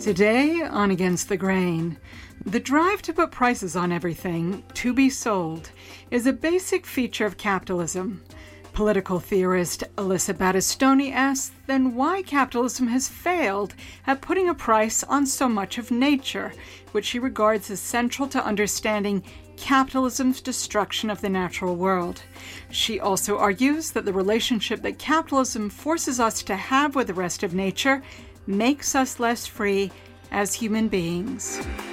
Today on Against the Grain, the drive to put prices on everything to be sold is a basic feature of capitalism. Political theorist Elissa Battistoni asks then why capitalism has failed at putting a price on so much of nature, which she regards as central to understanding capitalism's destruction of the natural world. She also argues that the relationship that capitalism forces us to have with the rest of nature makes us less free as human beings.